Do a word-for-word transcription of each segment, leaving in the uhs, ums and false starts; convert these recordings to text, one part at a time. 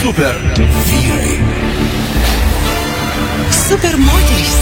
Super vyrai. Super moterys.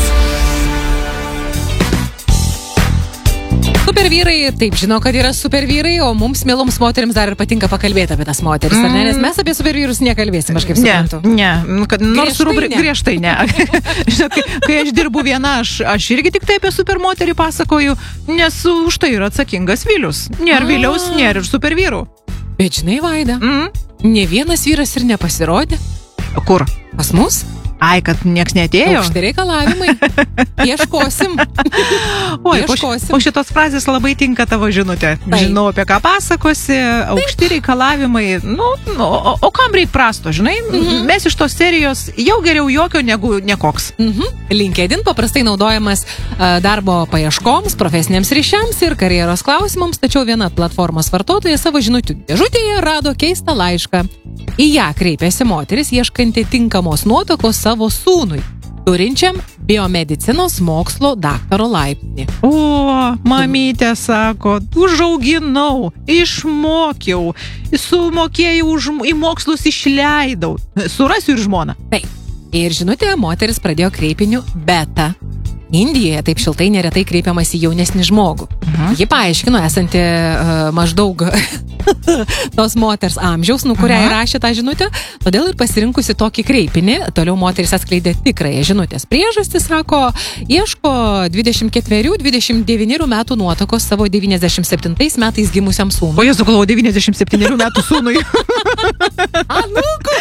Super vyrai, taip žino, kad yra super vyrai, o mums, mieloms moterims, dar ir patinka pakalbėti apie tas moteris, ar ne? Nes mes apie super vyrus nekalbėsim, aš kaip suprantu. Ne, ne, kad nors Griežtai rubri, ne. griežtai ne. Žinot, kai, kai aš dirbu viena, aš, aš irgi tik tai apie super moterį pasakoju, nes už tai yra atsakingas Vilius. Nėra A. Viliaus, nėra ir super vyrų. Bet žinai, Vaida, Mm? ne vienas vyras ir nepasirodė Kur? pas mus. Ai, kad nieks neatėjo? Aukšti reikalavimai. Ieškosim. Oi, po, š- Ieškosim. po šitos frazės labai tinka tavo žinutė. Taip. Žinau, apie ką pasakosi, aukšti reikalavimai. Nu, nu, o, o kam reik prasto, žinai? Mhm. Mes iš tos serijos jau geriau jokio negu nekoks. Mhm. LinkedIn paprastai naudojamas a, darbo paieškoms, profesiniams ryšiams ir karjeros klausimams, tačiau viena platformos vartotoja savo žinučių dėžutėje rado keistą laišką. Į ją kreipėsi moteris, ieškanti tinkamos nuotakos savo sūnui, turinčiam biomedicinos mokslo daktaro laipsnį. O, mamytė sako, užauginau, išmokiau, sumokėjau, už, į mokslus išleidau. Surasiu ir žmoną. Taip. Ir žinutė, moteris pradėjo kreipiniu beta. Indijoje taip šiltai neretai kreipiamas į jaunesnį žmogų. Mhm. Ji paaiškino esanti uh, maždaug tos moters amžiaus, nu kurią Aha. įrašė tą žinutę, todėl ir pasirinkusi tokį kreipinį. Toliau moteris atskleidė tikrąją žinutės priežastį, sako, ieško dvidešimt ketverių dvidešimt devynerių metų nuotakos savo devyniasdešimt septintais metais gimusiam O sūnui. jis sugalvojo devyniasdešimt septynerių metų sūnui. Anūku!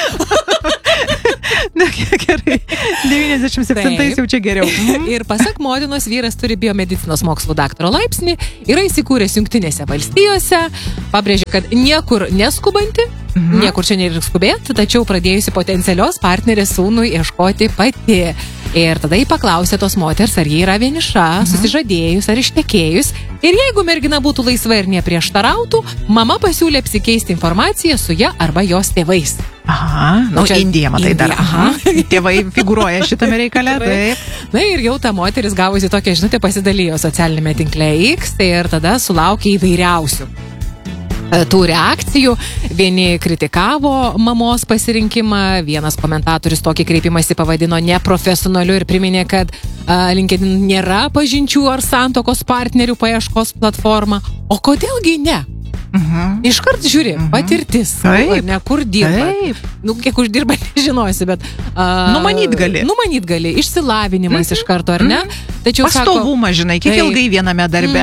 Na, gerai. devyniasdešimt septintais Taip. jau čia geriau. Ir pasak motinos, vyras turi biomedicinos mokslo daktaro laipsnį, yra įsikūręs Jungtinėse valstijose, pabrėžė, kad niekur neskubanti, Mhm. niekur čia nereikia skubėti, tačiau pradėjusi potencialios partnerės sūnui ieškoti pati. Ir tada jį paklausė tos moters, ar jie yra vieniša, mhm. susižadėjus ar ištekėjus. Ir jeigu mergina būtų laisva ir neprieštarautų, mama pasiūlė apsikeisti informaciją su ja arba jos tėvais. Aha, nu, Čia Indija, matai, Indija, dar. aha. Tėvai figuruoja šitame reikale, taip. Na ir jau ta moteris gavusi tokią žinutę pasidalijo socialinėme tinkle X ir tada sulaukė įvairiausių e, tų reakcijų. Vieni kritikavo mamos pasirinkimą, vienas komentatorius tokį kreipimąsi pavadino neprofesionaliu ir priminė, kad a, LinkedIn nėra pažinčių ar santokos partnerių paieškos platforma. O kodėlgi ne? Mhm. Iškart žiūri, Mhm. patirtis, Taip. ar ne, kur dirba. Taip. Nu, kiek uždirba, nežinosi, bet... Uh, Numanyt gali. Numanyt gali, išsilavinimas iš karto, ar ne? Tačiau Pastovumą, žinai, kiek Taip. ilgai viename darbe.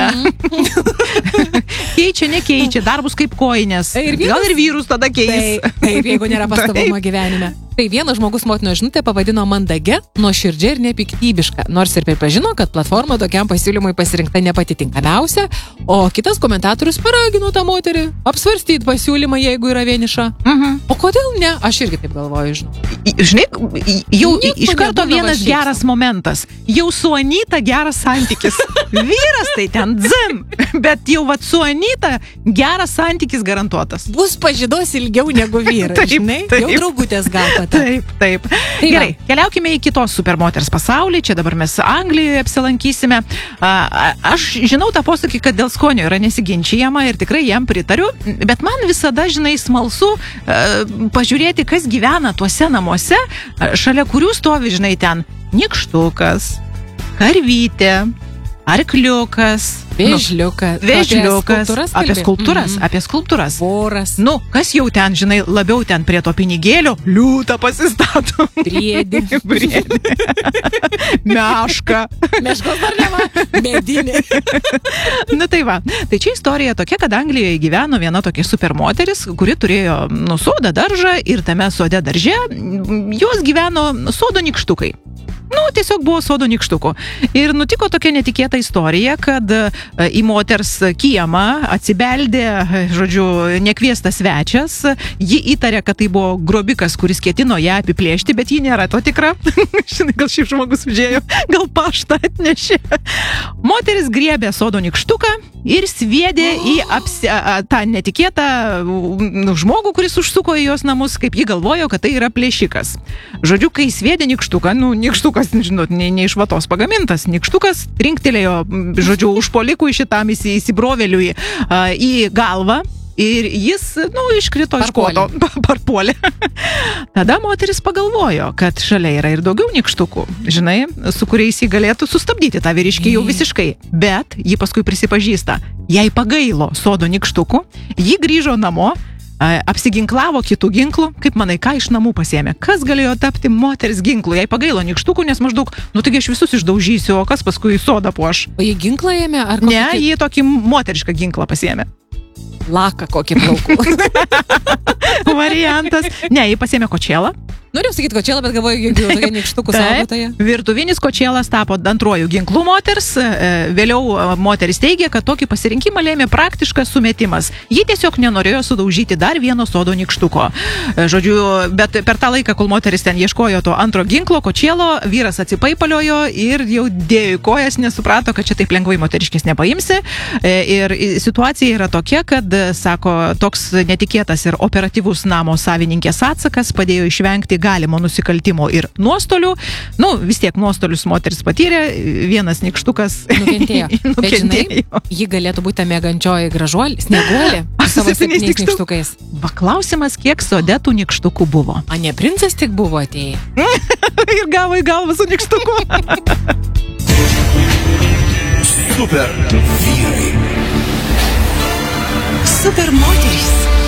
Mhm. Keičia, nekeičia, darbus kaip koinės. Ir vienas- Gal ir vyrus tada keis. Taip, taip, jeigu nėra pastovumo gyvenime. Tai vienas žmogus motino žinutę pavadino mandagia, nuoširdžia ir nepiktybiška, nors ir pripažino, kad platforma tokiam pasiūlymui pasirinkta ne pati tinkamiausia, o kitas komentatorius paragino tą moterį apsvarstyti pasiūlymą, jeigu yra vieniša. Mhm. O kodėl ne? Aš irgi taip galvoju, žinau. I- Žinai, i- jau i- Nieko iš karto nebūna vienas va šiaip geras momentas. Jau su Anyta geras santykis. Vyras tai ten dzim, bet jau vat su Anyta geras santykis garantuotas. Bus pažydos ilgiau negu vyrai, Taip, žinai? taip. Jau draugutės gal pat. Taip, taip. Tai Gerai, keliaukime į kitos supermoters pasaulį. Čia dabar mes Anglijoje apsilankysime. A, a, aš žinau tą posakį, kad dėl skonio yra nesiginčijama ir tikrai jam pritariu, bet man visada, žinai, smalsu a, pažiūrėti, kas gyvena tuose namuose, a, šalia kurių stovi, žinai, ten nykštukas, karvytė, arkliukas, Vėžliukas. nu, vėžliukas, apie skulptūras, Mhm. apie skulptūras. Voras, Nu, kas jau ten, žinai, labiau ten prie to pinigėlio, liūtą pasistato. briedį. Briedį. Mešką. Meškos dar nema. Medinė. Na tai va, tai čia istorija tokia, kad Anglijoje gyveno viena tokia supermoteris, kuri turėjo nu, sodą, daržą ir tame sode darže jos gyveno sodo nykštukai. Nu, tiesiog buvo sodo nykštukų. Ir nutiko tokia netikėta istorija, kad e, į moters kiemą atsibeldė, žodžiu, nekviestas svečias. Ji įtarė, kad tai buvo grobikas, kuris ketino ją apiplėšti, bet ji nėra to tikra. Žinai, gal šiaip žmogus užėjo, gal paštą atnešė. Moteris griebė sodo nykštuką ir sviedė į apsi, a, tą netikėtą nu, žmogų, kuris užsuko į jos namus, kaip ji galvojo, kad tai yra plėšikas. Žodžiu, kai sviedė nykštuką, nu, nykštukas, žinot, ne, ne iš vatos pagamintas, nykštukas trinktelėjo, žodžiu, užpolikui šitam įsi, įsibrovėliui a, į galvą. ir jis, nu, iškrito iš Parpuolė. koto, parpuolė. Tada moteris pagalvojo, kad šalia yra ir daugiau nykštukų, žinai, su kuriais jį galėtų sustabdyti tą vyriškį jau visiškai. Bet ji paskui prisipažįsta, jai pagailo sodo nykštukų, ji grįžo namo, apsiginklavo kitų ginklų. Kaip manai, ką iš namų pasiėmė? Kas galėjo tapti moters ginklu? Jai pagailo nykštukų, nes maždaug, nu taigi aš visus išdaužysiu, o kas paskui į sodą puoš? O jį ginklą ėmė? Ar kokį Ne, kit- jį tokį moterišką ginklą pasiėmė. Laką kokį plaukų? Variantas. Ne, jį pasiėmė kočėlą. Noriu sakyti kočėlą, bet galvoju, jeigu jau tokia nykštukų saugotoja. Virtuvinis kočėlas tapo antruoju ginklu moters. E, Vėliau e, moteris teigė, kad tokį pasirinkimą lėmė praktiškas sumetimas. Ji tiesiog nenorėjo sudaužyti dar vieno sodo nykštuko. E, Žodžiu, bet per tą laiką, kol moteris ten ieškojo to antro ginklo, kočėlo, vyras atsipaipaliojo ir jau dėjo į kojas, nesuprato, kad čia taip lengvai moteriškės nepaimsi. E, Ir situacija yra tokia, kad, e, sako, toks netikėtas ir operatyvus namo savininkės atsakas padėjo išvengti galimo nusikaltimo ir nuostolių. Nu, vis tiek nuostolius moteris patyrė, vienas nykštukas Nukentėjo. Bet žinai, nukentėjo. ji galėtų būti ta mėgančioji gražuolė, snieguolė, su savo septyniais septyniais nykštuk- nykštukais. Va, klausimas, kiek sode tų nykštukų buvo. A ne princas tik buvo atėjai? Ir gavo į galvą su nykštuku. Super vyrai. Super moterys.